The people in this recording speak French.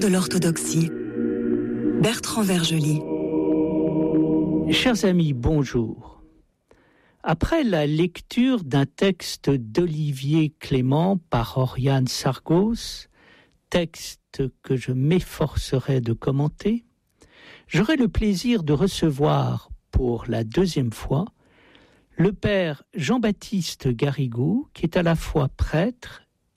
de l'orthodoxie. Bertrand Vergely. Chers amis, bonjour. Après la lecture d'un texte d'Olivier Clément par Oriane Sargos, texte que je m'efforcerai de commenter, j'aurai le plaisir de recevoir pour la deuxième fois le père Jean-Baptiste Garrigou, qui est à la fois prêtre